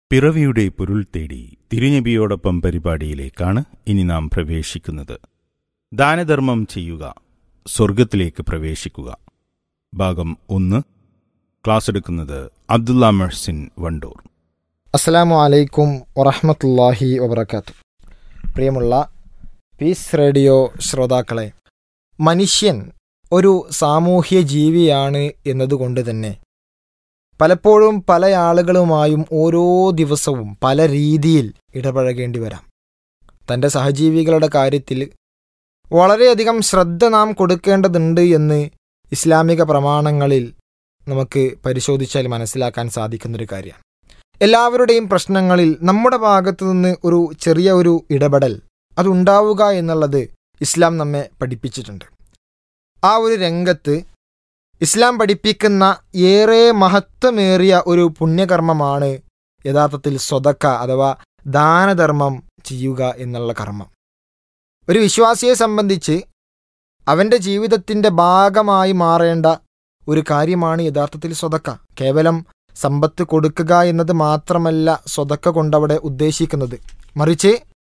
പിറവിയുടെ പൊരുൾ തേടി തിരുനബിയോടൊപ്പം പരിപാടിയിലേക്കാണ് ഇനി നാം പ്രവേശിക്കുന്നത്. ദാനധർമ്മം ചെയ്യുക, സ്വർഗത്തിലേക്ക് പ്രവേശിക്കുക. ഭാഗം 1. ക്ലാസ് എടുക്കുന്നത് അബ്ദുള്ള മെഹ്സിൻ വണ്ടൂർ. അസ്സലാമു അലൈക്കും വറഹ്മത്തുള്ളാഹി വബറകാതുഹു. പ്രിയമുള്ള പീസ് റേഡിയോ ശ്രോതാക്കളെ, മനുഷ്യൻ ഒരു സാമൂഹ്യ ജീവിയാണ് എന്നതുകൊണ്ട് തന്നെ പലപ്പോഴും പല ആളുകളുമായും ഓരോ ദിവസവും പല രീതിയിൽ ഇടപഴകേണ്ടി വരാം. തൻ്റെ സഹജീവികളുടെ കാര്യത്തിൽ വളരെയധികം ശ്രദ്ധ നാം കൊടുക്കേണ്ടതുണ്ട് എന്ന് ഇസ്ലാമിക പ്രമാണങ്ങളിൽ നമുക്ക് പരിശോധിച്ചാൽ മനസ്സിലാക്കാൻ സാധിക്കുന്നൊരു കാര്യമാണ്. എല്ലാവരുടെയും പ്രശ്നങ്ങളിൽ നമ്മുടെ ഭാഗത്തു നിന്ന് ഒരു ചെറിയ ഒരു ഇടപെടൽ അതുണ്ടാവുക എന്നുള്ളത് ഇസ്ലാം നമ്മെ പഠിപ്പിച്ചിട്ടുണ്ട്. ആ ഒരു രംഗത്ത് ഇസ്ലാം പഠിപ്പിക്കുന്ന ഏറെ മഹത്വമേറിയ ഒരു പുണ്യകർമ്മമാണ് യഥാർത്ഥത്തിൽ സ്വതക്ക അഥവാ ദാനധർമ്മം ചെയ്യുക എന്നുള്ള കർമ്മം. ഒരു വിശ്വാസിയെ സംബന്ധിച്ച് അവൻ്റെ ജീവിതത്തിൻ്റെ ഭാഗമായി മാറേണ്ട ഒരു കാര്യമാണ് യഥാർത്ഥത്തിൽ സ്വതക്ക. കേവലം സമ്പത്ത് കൊടുക്കുക എന്നത് മാത്രമല്ല സ്വതക്ക കൊണ്ടവിടെ ഉദ്ദേശിക്കുന്നത്. മറിച്ച്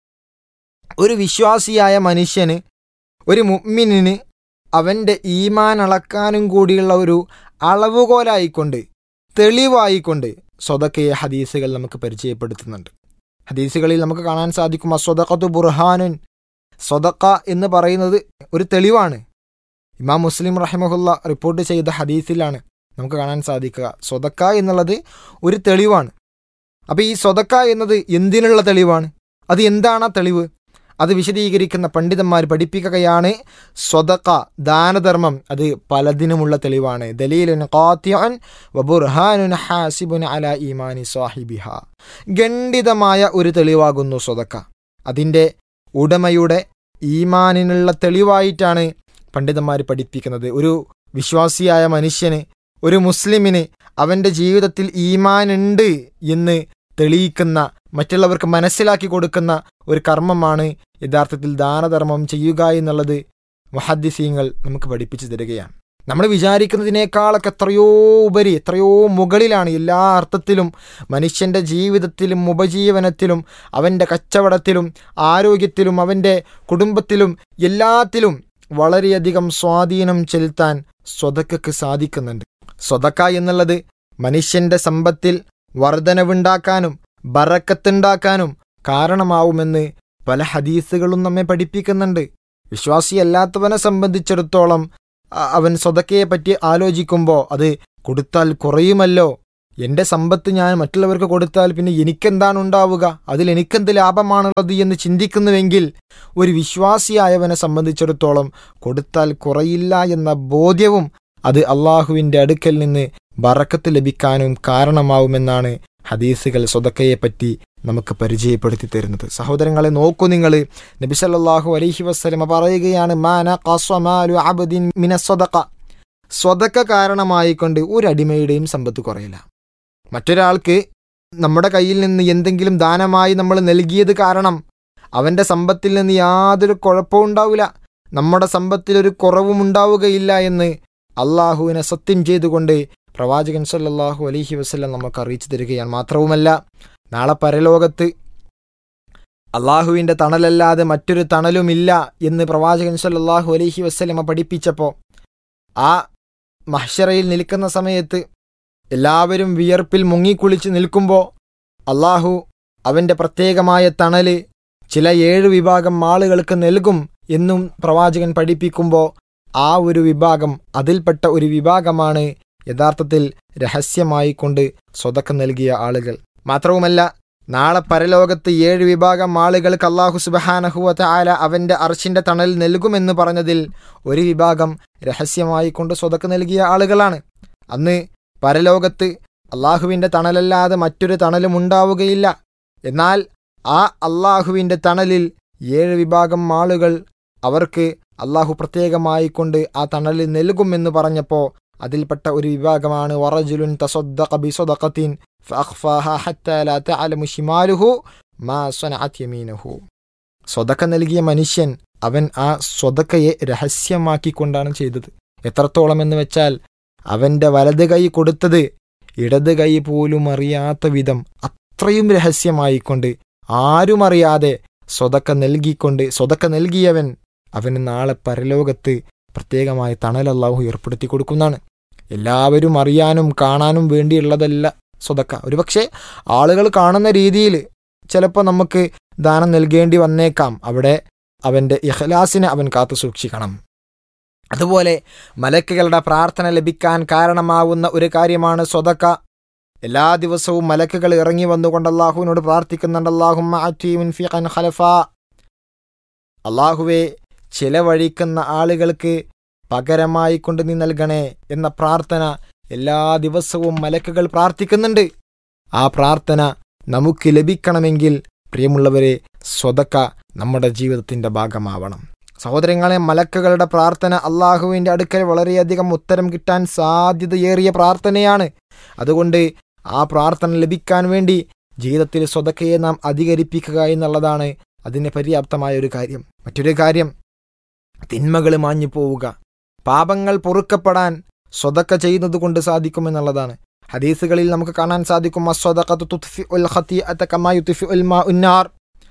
ഒരു വിശ്വാസിയായ മനുഷ്യന്, ഒരു മുഅ്മിനിന് അവൻ്റെ ഈമാൻ അളക്കാനും കൂടിയുള്ള ഒരു അളവുകോലായിക്കൊണ്ട്, തെളിവായിക്കൊണ്ട് സ്വതക്കയെ ഹദീസുകൾ നമുക്ക് പരിചയപ്പെടുത്തുന്നുണ്ട്. ഹദീസുകളിൽ നമുക്ക് കാണാൻ സാധിക്കും, അസ്വദഖത്തു ബുർഹാനുൻ, സ്വതക്ക എന്ന് പറയുന്നത് ഒരു തെളിവാണ്. ഇമാം മുസ്ലിം റഹിമഹുല്ല റിപ്പോർട്ട് ചെയ്ത ഹദീസിലാണ് നമുക്ക് കാണാൻ സാധിക്കുക, സ്വതക്ക എന്നുള്ളത് ഒരു തെളിവാണ്. അപ്പോൾ ഈ സ്വതക്ക എന്നത് എന്തിനുള്ള തെളിവാണ്? അത് എന്താണ് ആ തെളിവ്? അത് വിശദീകരിക്കുന്ന പണ്ഡിതന്മാർ പഠിപ്പിക്കുകയാണ്, സ്വതക്ക ദാനധർമ്മം അത് പലതിനുമുള്ള തെളിവാണ്. ദലീലുൻ ഖാതിഉൻ വബുർഹാനുൻ ഹാസിബുൻ അലാ ഈമാനി സാഹിബിഹ. ഖണ്ഡിതമായ ഒരു തെളിവാകുന്നു സ്വതക്ക. അതിൻ്റെ ഉടമയുടെ ഈമാനിനുള്ള തെളിവായിട്ടാണ് പണ്ഡിതന്മാർ പഠിപ്പിക്കുന്നത്. ഒരു വിശ്വാസിയായ മനുഷ്യന്, ഒരു മുസ്ലിമിന് അവൻ്റെ ജീവിതത്തിൽ ഈമാനുണ്ട് എന്ന് തെളിയിക്കുന്ന, മറ്റുള്ളവർക്ക് മനസ്സിലാക്കി കൊടുക്കുന്ന ഒരു കർമ്മമാണ് യഥാർത്ഥത്തിൽ ദാനധർമ്മം ചെയ്യുക എന്നുള്ളത് മുഹദ്ദിസീങ്ങൾ നമുക്ക് പഠിപ്പിച്ചു തരികയാണ്. നമ്മൾ വിചാരിക്കുന്നതിനേക്കാളൊക്കെ എത്രയോ ഉപരി, എത്രയോ മുകളിലാണ് എല്ലാ അർത്ഥത്തിലും മനുഷ്യൻ്റെ ജീവിതത്തിലും ഉപജീവനത്തിലും അവൻ്റെ കച്ചവടത്തിലും ആരോഗ്യത്തിലും അവൻ്റെ കുടുംബത്തിലും എല്ലാത്തിലും വളരെയധികം സ്വാധീനം ചെലുത്താൻ സ്വതക്കക്ക് സാധിക്കുന്നുണ്ട്. സ്വതക്ക എന്നുള്ളത് മനുഷ്യൻ്റെ സമ്പത്തിൽ വർധനവുണ്ടാക്കാനും ബറക്കത്തുണ്ടാക്കാനും കാരണമാവുമെന്ന് പല ഹദീസുകളും നമ്മെ പഠിപ്പിക്കുന്നുണ്ട്. വിശ്വാസിയല്ലാത്തവനെ സംബന്ധിച്ചിടത്തോളം അവൻ സ്വതക്കയെ പറ്റി ആലോചിക്കുമ്പോൾ അത് കൊടുത്താൽ കുറയുമല്ലോ, എൻ്റെ സമ്പത്ത് ഞാൻ മറ്റുള്ളവർക്ക് കൊടുത്താൽ പിന്നെ എനിക്കെന്താണ് ഉണ്ടാവുക, അതിൽ എനിക്കെന്ത് ലാഭമാണുള്ളത് എന്ന് ചിന്തിക്കുന്നുവെങ്കിൽ ഒരു വിശ്വാസിയായവനെ സംബന്ധിച്ചിടത്തോളം കൊടുത്താൽ കുറയില്ല എന്ന ബോധ്യവും അത് അള്ളാഹുവിൻ്റെ അടുക്കൽ നിന്ന് ബറക്കത്ത് ലഭിക്കാനും കാരണമാവുമെന്നാണ് ഹദീസുകൾ സ്വതക്കയെപ്പറ്റി നമുക്ക് പരിചയപ്പെടുത്തി തരുന്നത്. സഹോദരങ്ങളെ, നോക്കൂ നിങ്ങൾ, നബി സല്ലല്ലാഹു അലൈഹി വസല്ലമ പറയുകയാണ്, മാന ഖസ്മാലു അബ്ദിൻ മിന സ്വതക്ക. സ്വതക്ക കാരണമായിക്കൊണ്ട് ഒരു അടിമയുടെയും സമ്പത്ത് കുറയില്ല. മറ്റൊരാൾക്ക് നമ്മുടെ കയ്യിൽ നിന്ന് എന്തെങ്കിലും ദാനമായി നമ്മൾ നൽകിയത് കാരണം അവൻ്റെ സമ്പത്തിൽ നിന്ന് യാതൊരു കുഴപ്പവും ഉണ്ടാവില്ല, നമ്മുടെ സമ്പത്തിലൊരു കുറവും ഉണ്ടാവുകയില്ല എന്ന് അള്ളാഹുവിനെ സത്യം ചെയ്തുകൊണ്ട് പ്രവാചകൻ സല്ലല്ലാഹു അലൈഹി വസല്ലം നമുക്ക് അറിയിച്ചു തരികയാണ്. മാത്രവുമല്ല, നാളെ പരലോകത്ത് അള്ളാഹുവിൻ്റെ തണലല്ലാതെ മറ്റൊരു തണലുമില്ല എന്ന് പ്രവാചകൻ സല്ലല്ലാഹു അലൈഹി വസല്ലം പഠിപ്പിച്ചപ്പോൾ, ആ മഹ്ശറയിൽ നിൽക്കുന്ന സമയത്ത് എല്ലാവരും വിയർപ്പിൽ മുങ്ങിക്കുളിച്ച് നിൽക്കുമ്പോൾ അള്ളാഹു അവൻ്റെ പ്രത്യേകമായ തണല് ചില 7 വിഭാഗം ആളുകൾക്ക് നൽകും എന്നും പ്രവാചകൻ പഠിപ്പിക്കുമ്പോൾ, ആ ഒരു വിഭാഗം, അതിൽപ്പെട്ട ഒരു വിഭാഗമാണ് യഥാർത്ഥത്തിൽ രഹസ്യമായി കൊണ്ട് സ്വതക്ക നൽകിയ ആളുകൾ. മാത്രവുമല്ല, നാളെ പരലോകത്ത് 7 വിഭാഗം ആളുകൾക്ക് അല്ലാഹു സുബ്ഹാനഹു വ തആല അവൻ്റെ അർശിൻ്റെ തണൽ നൽകുമെന്ന് പറഞ്ഞതിൽ ഒരു വിഭാഗം രഹസ്യമായി കൊണ്ട് സ്വതക്ക നൽകിയ ആളുകളാണ്. അന്ന് പരലോകത്ത് അള്ളാഹുവിൻ്റെ തണലല്ലാതെ മറ്റൊരു തണലും ഉണ്ടാവുകയില്ല. എന്നാൽ ആ അള്ളാഹുവിൻ്റെ തണലിൽ 7 വിഭാഗം ആളുകൾ, അവർക്ക് അള്ളാഹു പ്രത്യേകമായി കൊണ്ട് ആ തണലിൽ നൽകുമെന്ന് പറഞ്ഞപ്പോൾ അതിൽപ്പെട്ട ഒരു വിഭാഗമാണ് വറജുലുൻ തസദ്ദഖ ബിസദഖത്തിൻ ഫഅഖ്ഫാഹ ഹത്താ ലാ തഅലമു ശിമാലുഹു മാ സനഅത് യമീനുഹു. സ്വതക്ക നൽകിയ മനുഷ്യൻ അവൻ ആ സ്വതക്കയെ രഹസ്യമാക്കിക്കൊണ്ടാണ് ചെയ്തത്. എത്രത്തോളം എന്ന് വെച്ചാൽ അവൻ്റെ വലത് കൈ കൊടുത്തത് ഇടത് കൈ പോലും അറിയാത്ത വിധം അത്രയും രഹസ്യമായിക്കൊണ്ട് ആരും അറിയാതെ സ്വതക്ക നൽകിയവൻ അവന് നാളെ പരലോകത്ത് പ്രത്യേകമായ തണൽ അല്ലാഹു ഏർപ്പെടുത്തി കൊടുക്കുന്നതാണ്. എല്ലാവരും അറിയാനും കാണാനും വേണ്ടിയുള്ളതല്ല സ്വതക്ക. ഒരുപക്ഷെ ആളുകൾ കാണുന്ന രീതിയിൽ ചിലപ്പോൾ നമുക്ക് ദാനം നൽകേണ്ടി വന്നേക്കാം. അവിടെ അവൻ്റെ ഇഖ്ലാസിനെ അവൻ കാത്തു സൂക്ഷിക്കണം. അതുപോലെ മലക്കുകളുടെ പ്രാർത്ഥന ലഭിക്കാൻ കാരണമാവുന്ന ഒരു കാര്യമാണ് സ്വതക്ക. എല്ലാ ദിവസവും മലക്കുകൾ ഇറങ്ങി വന്നുകൊണ്ട് അള്ളാഹുവിനോട് പ്രാർത്ഥിക്കുന്നുണ്ട്, അല്ലാഹുമ്മ അതി മുൻഫിഖൻ ഖലഫാ, അള്ളാഹുവേ ചിലവഴിക്കുന്ന ആളുകൾക്ക് പകരമായി കൊണ്ട് നീ നൽകണേ എന്ന പ്രാർത്ഥന എല്ലാ ദിവസവും മലക്കുകൾ പ്രാർത്ഥിക്കുന്നുണ്ട്. ആ പ്രാർത്ഥന നമുക്ക് ലഭിക്കണമെങ്കിൽ പ്രിയമുള്ളവരെ സ്വതക്ക നമ്മുടെ ജീവിതത്തിൻ്റെ ഭാഗമാവണം. സഹോദരങ്ങളെ, മലക്കുകളുടെ പ്രാർത്ഥന അള്ളാഹുവിൻ്റെ അടുക്കൽ വളരെയധികം ഉത്തരം കിട്ടാൻ സാധ്യതയേറിയ പ്രാർത്ഥനയാണ്. അതുകൊണ്ട് ആ പ്രാർത്ഥന ലഭിക്കാൻ വേണ്ടി ജീവിതത്തിൽ സ്വതക്കയെ നാം അധികരിപ്പിക്കുക എന്നുള്ളതാണ് അതിന് പര്യാപ്തമായ ഒരു കാര്യം. മറ്റൊരു കാര്യം, തിന്മകൾ മാഞ്ഞു പോവുക, പാപങ്ങൾ പൊറുക്കപ്പെടാൻ സ്വതക്ക ചെയ്യുന്നത് കൊണ്ട് സാധിക്കുമെന്നുള്ളതാണ്. ഹദീസുകളിൽ നമുക്ക് കാണാൻ സാധിക്കും, അസ്വദഖതു തുത്ഫിഉൽ ഖതീഅത കമാ യുത്ഫിഉൽ മാഉൻ നാർ,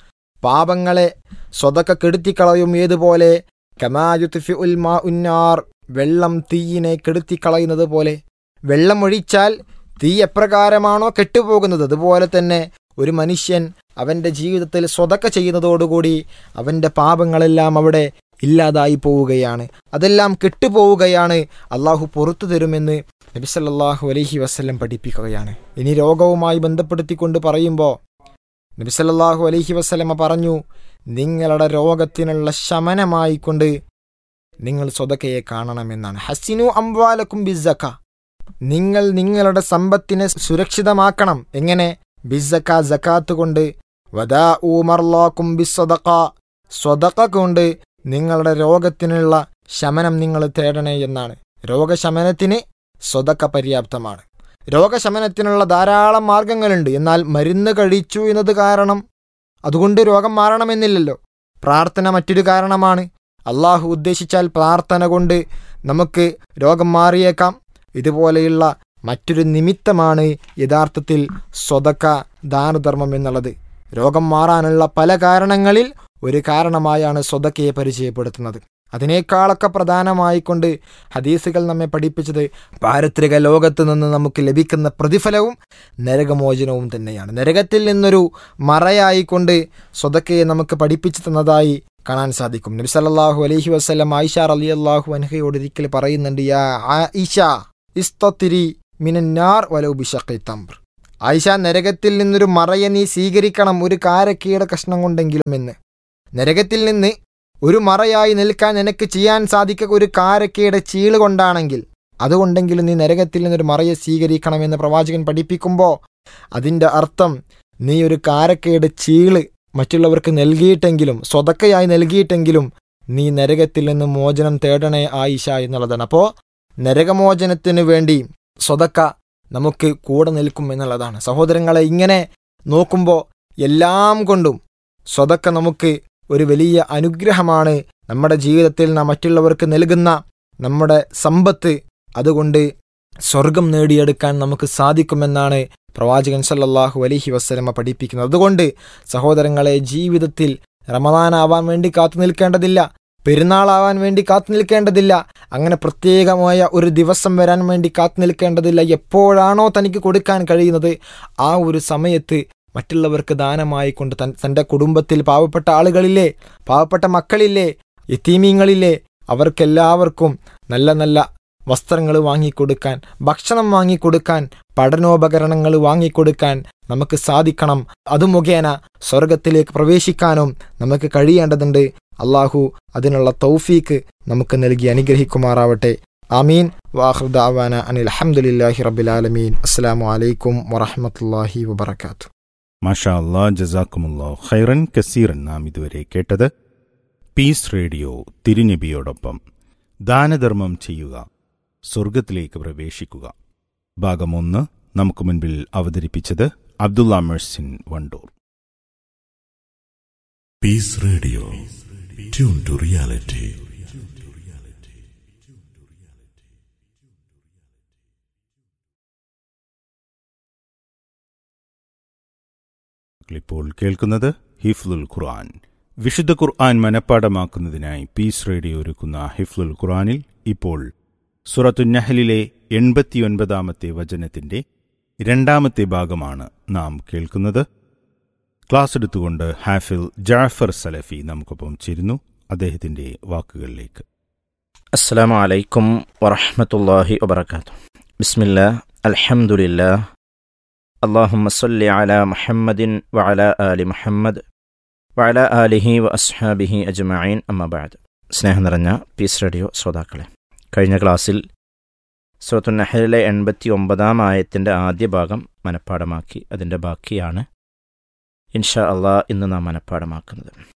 പാപങ്ങളെ സ്വതക്ക കെടുത്തിക്കളയും ഏതുപോലെ, കമാ യുത്ഫിഉൽ മാഉൻ നാർ, വെള്ളം തീയിനെ കെടുത്തിക്കളയുന്നത് പോലെ. വെള്ളം ഒഴിച്ചാൽ തീ എപ്രകാരമാണോ കെട്ടുപോകുന്നത്, അതുപോലെ തന്നെ ഒരു മനുഷ്യൻ അവൻ്റെ ജീവിതത്തിൽ സ്വതക്ക ചെയ്യുന്നതോടുകൂടി അവൻ്റെ പാപങ്ങളെല്ലാം അവിടെ ഇല്ലാതായി പോവുകയാണ്, അതെല്ലാം കെട്ടുപോവുകയാണ്. അള്ളാഹു പുറത്തു തരുമെന്ന് നബി സല്ലല്ലാഹു അലൈഹി വസല്ലം പഠിപ്പിക്കുകയാണ്. ഇനി രോഗവുമായി ബന്ധപ്പെടുത്തിക്കൊണ്ട് പറയുമ്പോൾ നബി സല്ലല്ലാഹു അലൈഹി വസല്ലമ പറഞ്ഞു, നിങ്ങളുടെ രോഗത്തിനുള്ള ശമനമായിക്കൊണ്ട് നിങ്ങൾ സ്വതക്കയെ കാണണമെന്നാണ്. ഹസിനു അംവാലക്കും ബിസ്സക്ക, നിങ്ങൾ നിങ്ങളുടെ സമ്പത്തിനെ സുരക്ഷിതമാക്കണം. എങ്ങനെ? ബിസ്സക്ക, സക്കാത്ത് കൊണ്ട്. വദാഉ മർലാക്കും ബിസ്സദഖ, സ്വതക്ക കൊണ്ട് നിങ്ങളുടെ രോഗത്തിനുള്ള ശമനം നിങ്ങൾ തേടണേ എന്നാണ്. രോഗശമനത്തിന് സ്വതക്ക പര്യാപ്തമാണ്. രോഗശമനത്തിനുള്ള ധാരാളം മാർഗങ്ങളുണ്ട്. എന്നാൽ മരുന്ന് കഴിച്ചു എന്നത് കാരണം അതുകൊണ്ട് രോഗം മാറണമെന്നില്ലല്ലോ. പ്രാർത്ഥന മറ്റൊരു കാരണമാണ്. അള്ളാഹു ഉദ്ദേശിച്ചാൽ പ്രാർത്ഥന കൊണ്ട് നമുക്ക് രോഗം മാറിയേക്കാം. ഇതുപോലെയുള്ള മറ്റൊരു നിമിത്തമാണ് യഥാർത്ഥത്തിൽ സ്വതക്ക, ദാനധർമ്മം എന്നുള്ളത്. രോഗം മാറാനുള്ള പല കാരണങ്ങളിൽ ഒരു കാരണമായാണ് സ്വതക്കയെ പരിചയപ്പെടുത്തുന്നത്. അതിനേക്കാളൊക്കെ പ്രധാനമായിക്കൊണ്ട് ഹദീസുകൾ നമ്മെ പഠിപ്പിച്ചത് പാരത്രിക ലോകത്ത് നിന്ന് നമുക്ക് ലഭിക്കുന്ന പ്രതിഫലവും നരകമോചനവും തന്നെയാണ്. നരകത്തിൽ നിന്നൊരു മറയായിക്കൊണ്ട് സ്വതക്കയെ നമുക്ക് പഠിപ്പിച്ചു തന്നതായി കാണാൻ സാധിക്കും. നബി സല്ലല്ലാഹു അലൈഹി വസല്ലം ആയിഷ റളിയല്ലാഹു അൻഹയോട് ഒരിക്കൽ പറയുന്നുണ്ട്, യാ ആയിഷ ഇസ്തത്തിരി മിനന്നാർ വലൗ ബിശഖി തംർ, ആയിഷ നരകത്തിൽ നിന്നൊരു മറയെ നീ സ്വീകരിക്കണം, ഒരു കാരക്കയുടെ കഷ്ണം കൊണ്ടെങ്കിലും എന്ന്. നരകത്തിൽ നിന്ന് ഒരു മറയായി നിൽക്കാൻ നിനക്ക് ചെയ്യാൻ സാധിക്കുക ഒരു കാരക്കയുടെ ചീള് കൊണ്ടാണെങ്കിൽ അതുകൊണ്ടെങ്കിലും നീ നരകത്തിൽ നിന്നൊരു മറയെ സ്വീകരിക്കണമെന്ന് പ്രവാചകൻ പഠിപ്പിക്കുമ്പോൾ അതിൻ്റെ അർത്ഥം നീ ഒരു കാരക്കയുടെ ചീള് മറ്റുള്ളവർക്ക് നൽകിയിട്ടെങ്കിലും, സ്വതക്കയായി നൽകിയിട്ടെങ്കിലും നീ നരകത്തിൽ നിന്ന് മോചനം തേടണേ ആയിഷ എന്നുള്ളതാണ്. അപ്പോൾ നരകമോചനത്തിന് വേണ്ടി സ്വതക്ക നമുക്ക് കൂടെ നിൽക്കും എന്നുള്ളതാണ്. സഹോദരങ്ങളെ, ഇങ്ങനെ നോക്കുമ്പോൾ എല്ലാം കൊണ്ടും സ്വതക്ക നമുക്ക് ഒരു വലിയ അനുഗ്രഹമാണ്. നമ്മുടെ ജീവിതത്തിൽ നാം മറ്റുള്ളവർക്ക് നൽകുന്ന നമ്മുടെ സമ്പത്ത്, അതുകൊണ്ട് സ്വർഗം നേടിയെടുക്കാൻ നമുക്ക് സാധിക്കുമെന്നാണ് പ്രവാചകൻ സല്ലല്ലാഹു അലൈഹി വസല്ലമ പഠിപ്പിക്കുന്നത്. അതുകൊണ്ട് സഹോദരങ്ങളെ, ജീവിതത്തിൽ റമദാനാവാൻ വേണ്ടി കാത്തു നിൽക്കേണ്ടതില്ല, പെരുന്നാളാവാൻ വേണ്ടി കാത്തു നിൽക്കേണ്ടതില്ല, അങ്ങനെ പ്രത്യേകമായ ഒരു ദിവസം വരാൻ വേണ്ടി കാത്തു നിൽക്കേണ്ടതില്ല. എപ്പോഴാണോ തനിക്ക് കൊടുക്കാൻ കഴിയുന്നത് ആ ഒരു സമയത്ത് മറ്റുള്ളവർക്ക് ദാനമായി കൊണ്ട് തൻ്റെ കുടുംബത്തിൽ പാവപ്പെട്ട ആളുകളില്ലേ, പാവപ്പെട്ട മക്കളില്ലേ, യതീമീങ്ങളില്ലേ, അവർക്കെല്ലാവർക്കും നല്ല നല്ല വസ്ത്രങ്ങൾ വാങ്ങിക്കൊടുക്കാൻ, ഭക്ഷണം വാങ്ങിക്കൊടുക്കാൻ, പഠനോപകരണങ്ങൾ വാങ്ങിക്കൊടുക്കാൻ നമുക്ക് സാധിക്കണം. അത് മുഖേന സ്വർഗത്തിലേക്ക് പ്രവേശിക്കാനും നമുക്ക് കഴിയേണ്ടതുണ്ട്. അള്ളാഹു അതിനുള്ള തൗഫീക്ക് നമുക്ക് നൽകി അനുഗ്രഹിക്കുമാറാവട്ടെ. ആമീൻ. വാഖിറു ദഅവാന അനിൽ ഹംദുലില്ലാഹി റബ്ബിൽ ആലമീൻ. അസ്സലാമു അലൈക്കും വറഹ്മത്തുള്ളാഹി വബറകാതുഹു. മാഷാ അല്ലാ, ജസാക്കുമുല്ലാഹു ഖൈറൻ കസീറൻ. നാം ഇതുവരെ കേട്ടത് പീസ് റേഡിയോ തിരുനബിയോടൊപ്പം ദാനധർമ്മം ചെയ്യുക, സ്വർഗത്തിലേക്ക് പ്രവേശിക്കുക, ഭാഗം 1 നമുക്ക് മുൻപിൽ അവതരിപ്പിച്ചത് Abdulla മെഴ്സിൻ Wandoor. Piece radio, tune to reality. ഇപ്പോൾ കേൾക്കുന്നത് ഹിഫ്ലുൽ ഖുർആൻ. വിശുദ്ധ ഖുർആൻ മനഃപ്പാഠമാക്കുന്നതിനായി പീസ് റേഡിയോ ഒരുക്കുന്ന ഹിഫ്ലുൽ ഖുർആനിൽ ഇപ്പോൾ സൂറത്തുൻ നഹ്ലിലെ 89-ാമത്തെ വചനത്തിന്റെ 2ാമത്തെ ഭാഗമാണ് നാം കേൾക്കുന്നത്. ക്ലാസ് എടുത്തുകൊണ്ട് ഹാഫിൽ ജാഫർ സലഫി നമുക്കൊപ്പം ചേരുന്നു. അദ്ദേഹത്തിന്റെ വാക്കുകളിലേക്ക്. അസ്സലാമു അലൈക്കും വറഹ്മത്തുള്ളാഹി വബറകാതുഹു. ബിസ്മില്ലാഹ്, അൽഹംദുലില്ലാഹ്, അല്ലാഹുമ്മ സ്വല്ലി അലാ മുഹമ്മദിൻ വഅലാ ആലി മുഹമ്മദ് വഅലാ ആലിഹി വഅസ്ഹാബിഹി അജ്മഈൻ, അമ്മാ ബഅദ്. സ്നേഹം നിറഞ്ഞ പീസ് റേഡിയോ ശ്രോതാക്കളെ, കഴിഞ്ഞ ക്ലാസ്സിൽ സൂറത്തുൻ നഹ്ലിലെ 89-ാം ആയത്തിൻ്റെ ആദ്യ ഭാഗം മനഃപ്പാഠമാക്കി. അതിൻ്റെ ബാക്കിയാണ് ഇൻഷാ അള്ളാഹ് ഇന്ന് നാം മനഃപ്പാഠമാക്കുന്നത്.